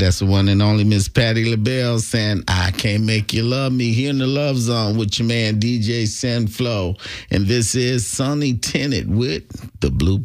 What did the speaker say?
That's the one and only Miss Patti LaBelle saying, I Can't Make You Love Me, here in the Love Zone with your man DJ Senflo. And this is Sonny Tennant with The Blue